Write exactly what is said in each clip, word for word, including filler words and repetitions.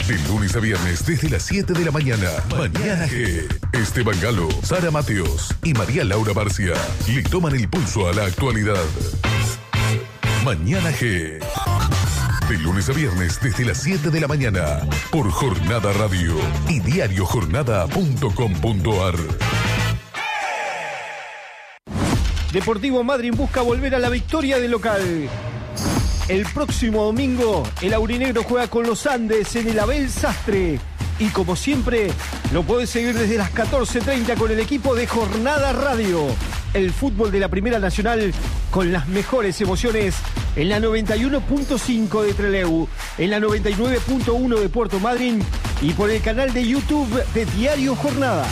De lunes a viernes desde las siete de la mañana. Mañana G. Esteban Galo, Sara Mateos y María Laura Barcia le toman el pulso a la actualidad. Mañana G. De lunes a viernes desde las siete de la mañana. Por Jornada Radio y diario jornada punto com punto ar. Deportivo Madryn busca volver a la victoria de local. El próximo domingo, el aurinegro juega con los Andes en el Abel Sastre. Y como siempre, lo podés seguir desde las catorce treinta con el equipo de Jornada Radio. El fútbol de la Primera Nacional con las mejores emociones en la noventa y uno punto cinco de Trelew, en la noventa y nueve punto uno de Puerto Madryn y por el canal de YouTube de Diario Jornada.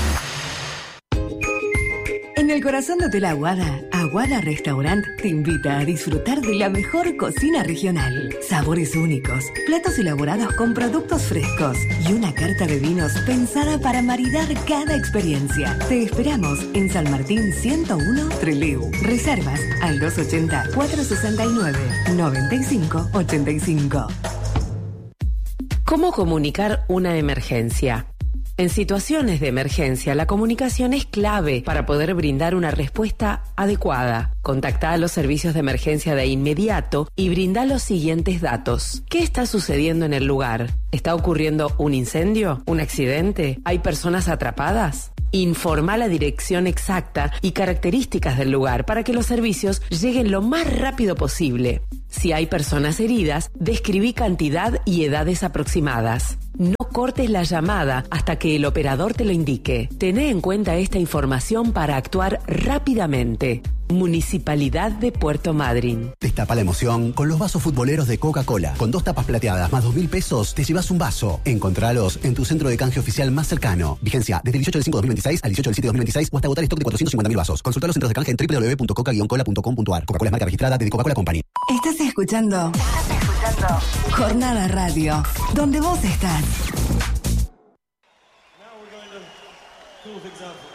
En el corazón de Hotel Aguada, Aguada Restaurant te invita a disfrutar de la mejor cocina regional. Sabores únicos, platos elaborados con productos frescos y una carta de vinos pensada para maridar cada experiencia. Te esperamos en San Martín ciento uno, Trelew. Reservas al dos ochenta, cuatrocientos sesenta y nueve, noventa y cinco ochenta y cinco. ¿Cómo comunicar una emergencia? En situaciones de emergencia, la comunicación es clave para poder brindar una respuesta adecuada. Contacta a los servicios de emergencia de inmediato y brinda los siguientes datos. ¿Qué está sucediendo en el lugar? ¿Está ocurriendo un incendio? ¿Un accidente? ¿Hay personas atrapadas? Informa la dirección exacta y características del lugar para que los servicios lleguen lo más rápido posible. Si hay personas heridas, describí cantidad y edades aproximadas. No cortes la llamada hasta que el operador te lo indique. Tené en cuenta esta información para actuar rápidamente. Municipalidad de Puerto Madryn. Destapa la emoción con los vasos futboleros de Coca-Cola. Con dos tapas plateadas más dos mil pesos, te llevas un vaso. Encontralos en tu centro de canje oficial más cercano. Vigencia desde el dieciocho del cinco de dos mil veintiséis al dieciocho del siete de dos mil veintiséis o hasta agotar stock de cuatrocientos cincuenta mil vasos. Consulta los centros de canje en doble u doble u doble u punto coca guion cola punto com punto ar. Coca-Cola es marca registrada de Coca-Cola Company. Estás escuchando. Estás escuchando. Jornada Radio. Donde vos estás. Now we're going to cool things up.